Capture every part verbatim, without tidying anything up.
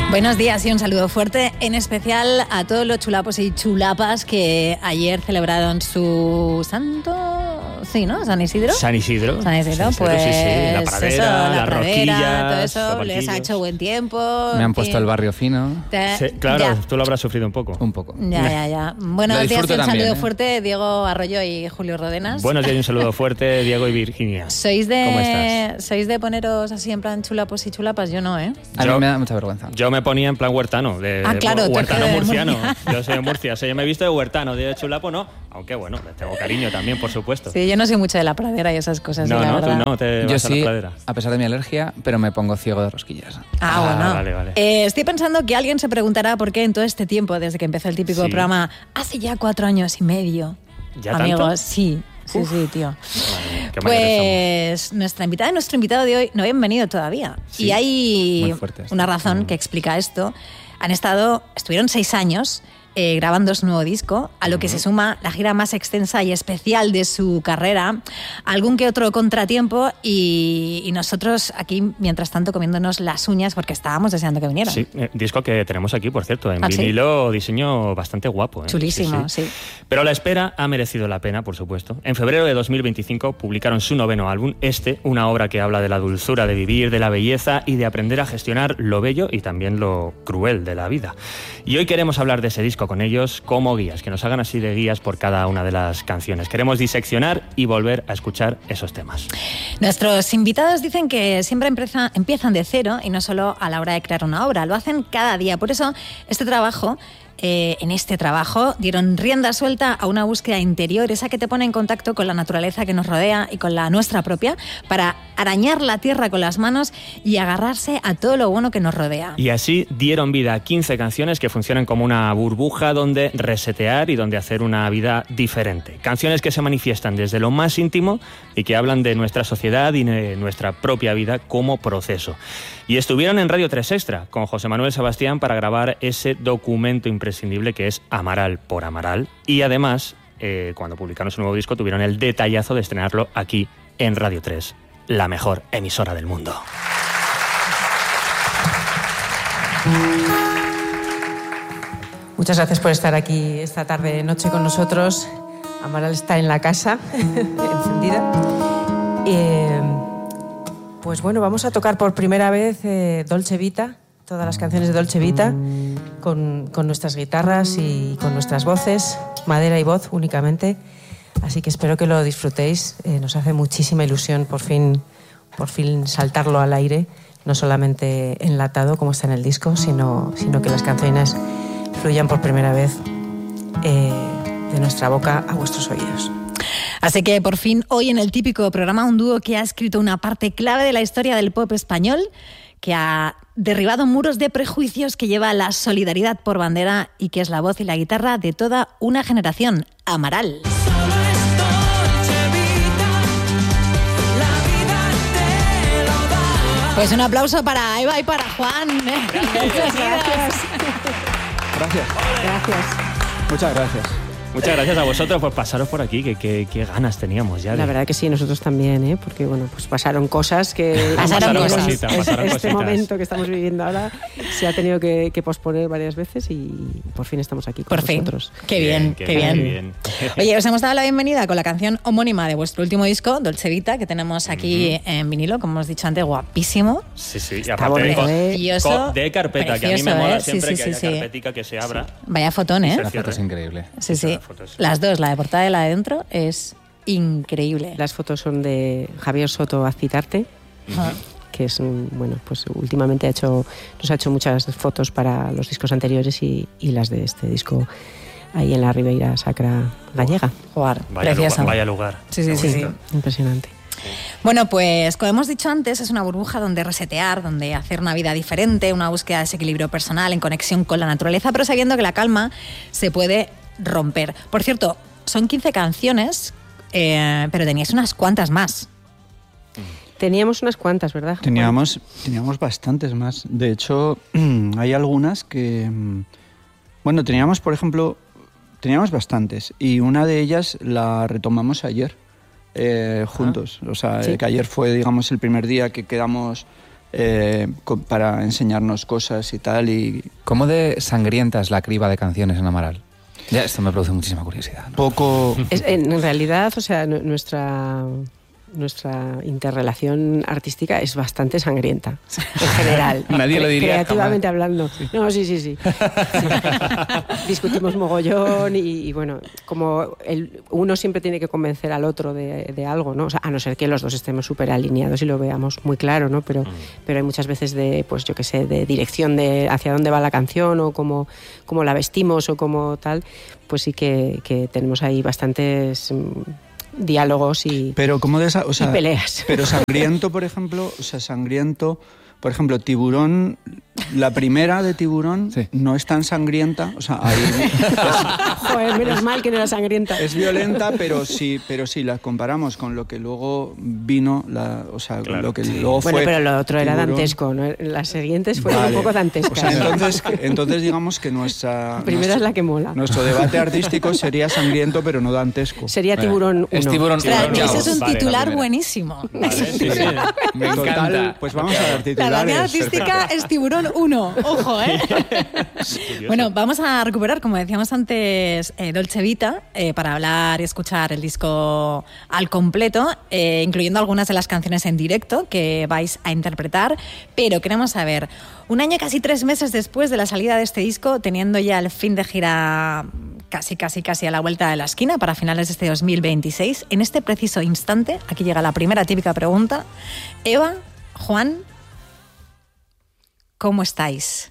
Buenos días y un saludo fuerte, en especial a todos los chulapos y chulapas que ayer celebraron su santo... Sí, ¿no? ¿San Isidro? San Isidro. San Isidro, San Isidro pues... sí, sí. La pradera, eso, la las pradera, rosquillas, todo eso, los les ha hecho buen tiempo. Me han puesto el barrio fino. Te... Sí, claro, ya. tú lo habrás sufrido un poco. Un poco. Ya, ya, ya. Buenos Lo días y un disfruto saludo también, ¿eh? fuerte, Diego Arroyo y Julio Rodenas. Buenos días y un saludo fuerte, Diego y Virginia. ¿Sois de, ¿Cómo estás? ¿Sois de poneros así en plan chulapos y chulapas? Yo no, ¿eh? A Yo- mí me da mucha vergüenza. Yo me ponía en plan huertano. De, Ah, claro, tú huertano eres de murciano. Murcia. Yo soy de Murcia. O sea, yo me he visto de huertano, de chulapo no. Aunque bueno, le tengo cariño también, por supuesto. Sí, yo no soy mucho de la pradera y esas cosas. no, sí, la no, tú verdad. no, te Yo vas a la sí, pradera. a pesar de mi alergia, pero me pongo ciego de rosquillas. Ah, Ah, bueno. vale, vale. Eh, estoy pensando que alguien se preguntará por qué en todo este tiempo, desde que empezó el típico Sí. programa, hace ya cuatro años y medio. ¿Ya Amigos, tanto? sí. Sí, sí, tío. Vale, qué mayores Pues nuestra invitada y nuestro invitado de hoy no habían venido todavía. Sí, y hay muy fuertes. una razón que explica esto. Han estado, estuvieron seis años eh, grabando su nuevo disco, a lo que se suma la gira más extensa y especial de su carrera, algún que otro contratiempo y, y nosotros aquí, mientras tanto, comiéndonos las uñas porque estábamos deseando que vinieran. Sí, eh, disco que tenemos aquí, por cierto, en ¿Ah, sí? vinilo, diseño bastante guapo. ¿eh? Chulísimo, sí. Pero la espera ha merecido la pena, por supuesto. En febrero de dos mil veinticinco publicaron su noveno álbum, Este, una obra que habla de la dulzura de vivir, de la belleza y de aprender a gestionar lo bello y también lo cruel de la vida. Y hoy queremos hablar de ese disco con ellos como guías, que nos hagan así de guías por cada una de las canciones. Queremos diseccionar y volver a escuchar esos temas. Nuestros invitados dicen que siempre empieza- empiezan de cero y no solo a la hora de crear una obra, lo hacen cada día. Por eso este trabajo, eh, en este trabajo, dieron rienda suelta a una búsqueda interior, esa que te pone en contacto con la naturaleza que nos rodea y con la nuestra propia, para arañar la tierra con las manos y agarrarse a todo lo bueno que nos rodea. Y así dieron vida a quince canciones que funcionan como una burbuja donde resetear y donde hacer una vida diferente. Canciones que se manifiestan desde lo más íntimo y que hablan de nuestra sociedad y de nuestra propia vida como proceso. Y estuvieron en Radio tres Extra con José Manuel Sebastián para grabar ese documento imprescindible que es Amaral por Amaral. Y además, eh, cuando publicaron su nuevo disco, tuvieron el detallazo de estrenarlo aquí en Radio tres, la mejor emisora del mundo. Muchas gracias por estar aquí esta tarde noche con nosotros. Amaral está en la casa, encendida. Eh, pues bueno, vamos a tocar por primera vez eh, Dolce Vita, todas las canciones de Dolce Vita, con, con nuestras guitarras y con nuestras voces, madera y voz únicamente. Así que espero que lo disfrutéis. Eh, nos hace muchísima ilusión por fin, por fin saltarlo al aire, no solamente enlatado como está en el disco, sino, sino que las canciones fluyan por primera vez eh, de nuestra boca a vuestros oídos. Así que por fin hoy en el típico programa un dúo que ha escrito una parte clave de la historia del pop español, que ha derribado muros de prejuicios, que lleva la solidaridad por bandera y que es la voz y la guitarra de toda una generación, Amaral. Pues un aplauso para Eva y para Juan. Gracias. Gracias. Gracias. Muchas gracias. Muchas gracias a vosotros por pasaros por aquí, que qué ganas teníamos ya. De... La verdad que sí, nosotros también, ¿eh? Porque bueno, pues pasaron cosas que... Pasaron este- cositas, pasaron este cositas. momento que estamos viviendo ahora se ha tenido que, que posponer varias veces y por fin estamos aquí con Por fin. vosotros. Qué bien, qué bien. qué bien. Oye, os hemos dado la bienvenida con la canción homónima de vuestro último disco, Dolce Vita, que tenemos aquí uh-huh. en vinilo, como hemos dicho antes, guapísimo. Sí, sí, y Está aparte de, bonito, ¿eh? Precioso, de carpeta, que a mí me precioso, mola ¿eh? siempre Sí, que sí, haya sí, sí. carpetica que se abra. Vaya fotón, ¿eh? La foto es increíble. Sí, sí. Las fotos. Las dos, la de portada y la de dentro, es increíble. Las fotos son de Javier Soto Azpitarte, Ajá. que es un, bueno, pues últimamente ha hecho, nos ha hecho muchas fotos para los discos anteriores y, y las de este disco ahí en la Ribeira Sacra gallega. Jugar, Vaya precioso. lugar, vaya lugar. Sí, sí, sí, sí. Impresionante. Bueno, pues como hemos dicho antes, es una burbuja donde resetear, donde hacer una vida diferente, una búsqueda de ese equilibrio personal en conexión con la naturaleza, pero sabiendo que la calma se puede romper. Por cierto, son quince canciones, eh, pero teníais unas cuantas más. Teníamos unas cuantas, ¿verdad? Teníamos, teníamos bastantes más. De hecho, hay algunas que... Bueno, teníamos, por ejemplo, teníamos bastantes. Y una de ellas la retomamos ayer, eh, juntos. O sea, ¿Sí? que ayer fue, digamos, el primer día que quedamos eh, co- para enseñarnos cosas y tal. Y ¿Cómo de sangrienta es la criba de canciones en Amaral? Ya, esto me produce muchísima curiosidad, ¿no? poco... Es, en realidad, o sea, nu- nuestra, nuestra interrelación artística es bastante sangrienta, en general. Nadie lo diría Creativamente jamás. hablando. No, sí, sí, sí. Sí. Discutimos mogollón y, y bueno, como el, uno siempre tiene que convencer al otro de, de algo, ¿no? O sea, a no ser que los dos estemos súper alineados y lo veamos muy claro, ¿no? Pero, pero hay muchas veces de, pues yo qué sé, de dirección de hacia dónde va la canción o cómo, cómo la vestimos o cómo tal, pues sí que, que tenemos ahí bastantes mm, diálogos y, Pero como de esa, o sea, y peleas. Pero sangriento, por ejemplo, o sea, sangriento, por ejemplo, Tiburón, la primera de Tiburón Sí. no es tan sangrienta, o sea, ahí Joder, menos mal que no era sangrienta. es, es violenta, pero sí, pero sí la comparamos con lo que luego vino, la, o sea, Claro, lo que sí. luego fue. Bueno, pero lo otro era Tiburón. dantesco, ¿no? Las siguientes fueron Vale. un poco dantescas. O sea, entonces, entonces digamos que nuestra La primera nuestro, es la que mola. nuestro debate artístico sería sangriento, pero no dantesco. Sería Tiburón uno. Es Tiburón Ostras, Tiburón ese uno. es un Vale, la titular primera. buenísimo. Vale, sí, sí. Me Total, encanta. pues vamos a dar La titulares. línea artística es Tiburón uno. Ojo, ¿eh? Curioso. Bueno, vamos a recuperar, como decíamos antes, eh, Dolce Vita, eh, para hablar y escuchar el disco al completo, eh, incluyendo algunas de las canciones en directo que vais a interpretar. Pero queremos saber, un año y casi tres meses después de la salida de este disco, teniendo ya el fin de gira casi, casi, casi a la vuelta de la esquina para finales de este dos mil veintiséis, en este preciso instante, aquí llega la primera típica pregunta. Eva, Juan, ¿cómo estáis?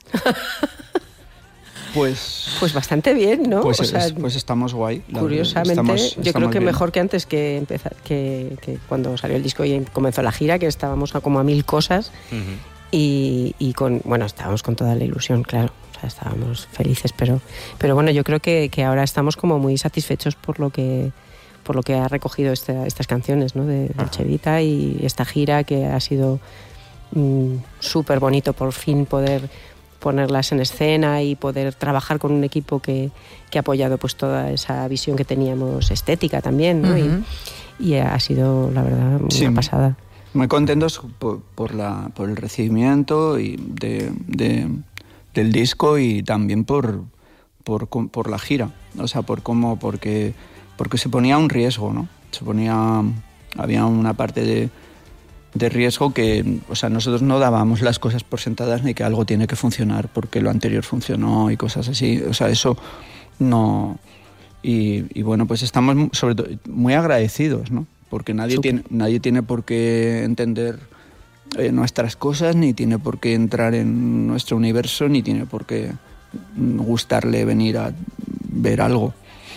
Pues, Pues bastante bien, ¿no? pues, O sea, es- pues estamos guay. la verdad. curiosamente, Estamos- yo creo estamos que bien. mejor que antes que empezar, que, que cuando salió el disco y comenzó la gira, que estábamos a como a mil cosas Ujú. y, y con, bueno, estábamos con toda la ilusión, claro. O sea, estábamos felices, pero, pero bueno, yo creo que, que ahora estamos como muy satisfechos por lo que por lo que ha recogido esta- estas canciones, ¿no? De Dolce Vita y esta gira que ha sido mm, súper bonito por fin poder ponerlas en escena y poder trabajar con un equipo que, que ha apoyado pues toda esa visión que teníamos estética también, ¿no? Ujú. y, y ha sido, la verdad, una Sí. pasada. Muy contentos por, por, la, por el recibimiento y de, de- del disco y también por, por, com- por la gira. O sea, por cómo, porque, porque se ponía un riesgo, ¿no? Se ponía, había una parte de, de riesgo que, o sea, nosotros no dábamos las cosas por sentadas ni que algo tiene que funcionar porque lo anterior funcionó y cosas así. O sea, eso no... Y, y bueno, pues estamos mu- sobre todo muy agradecidos, ¿no? Porque nadie Súper. tiene, nadie tiene por qué entender eh, nuestras cosas, ni tiene por qué entrar en nuestro universo, ni tiene por qué mm, gustarle venir a ver algo.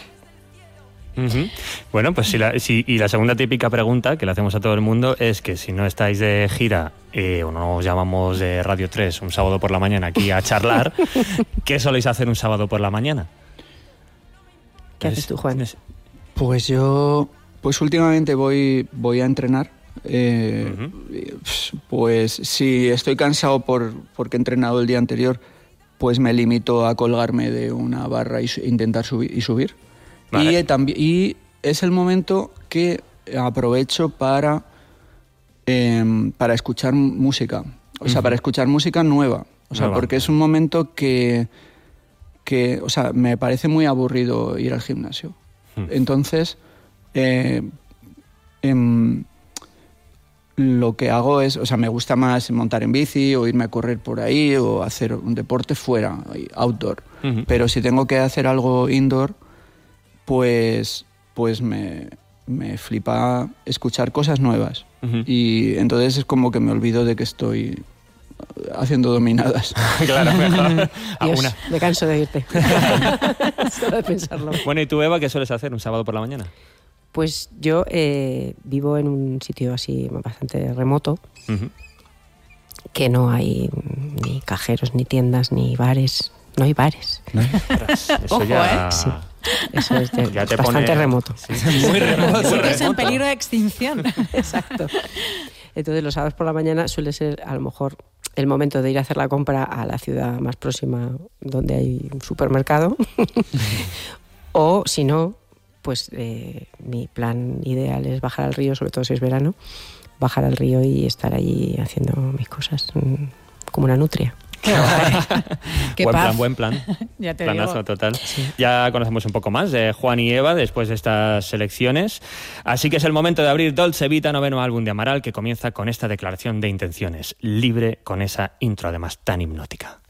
Ujú. Bueno, pues si la, si, y la segunda típica pregunta que le hacemos a todo el mundo es que si no estáis de gira eh, o no os llamamos de Radio tres un sábado por la mañana aquí a charlar, ¿qué soléis hacer un sábado por la mañana? ¿Qué haces tú, Juan? Es- Pues yo, pues últimamente voy, voy a entrenar. eh, Ujú. Pues si estoy cansado por, porque he entrenado el día anterior, pues me limito a colgarme de una barra y su- intentar subir y subir. Vale. Y, eh, tambi- y es el momento que aprovecho para, em, para escuchar música. O sea, Ujú. para escuchar música nueva. O sea, Nueva. porque es un momento que, que, o sea, me parece muy aburrido ir al gimnasio. Hmm. Entonces, eh, em, lo que hago es, o sea, me gusta más montar en bici o irme a correr por ahí o hacer un deporte fuera, outdoor. Ujú. Pero si tengo que hacer algo indoor, pues, pues me, me flipa escuchar cosas nuevas. Ujú. Y entonces es como que me olvido de que estoy haciendo dominadas. Claro, mejor. A Dios, una. me canso de irte. Solo de pensarlo. Bueno, ¿y tú, Eva, qué sueles hacer un sábado por la mañana? Pues yo eh, vivo en un sitio así bastante remoto, Ujú. que no hay ni cajeros, ni tiendas, ni bares. No hay bares. Ostras, eso Ojo, ya... ¿eh? Sí. Eso es de- Ya te bastante pone- remoto. Muy remoto. Sitios en peligro de extinción. Exacto. Entonces los sábados por la mañana suele ser a lo mejor el momento de ir a hacer la compra a la ciudad más próxima donde hay un supermercado. O si no, pues eh, mi plan ideal es bajar al río, sobre todo si es verano, bajar al río y estar allí haciendo mis cosas, como una nutria. Qué buen paz. plan, buen plan. Ya te Planazo digo. total. Sí. Ya conocemos un poco más de Juan y Eva después de estas selecciones. Así que es el momento de abrir Dolce Vita, noveno álbum de Amaral, que comienza con esta declaración de intenciones, libre con esa intro además tan hipnótica.